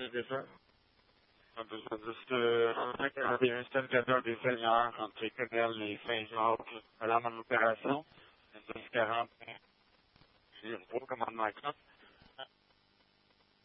c'est ça. En fait, c'était une cadre des seigneurs entre les Quenelles et Saint-Jacques, à la même opération. 10-40, j'ai le gros commandement à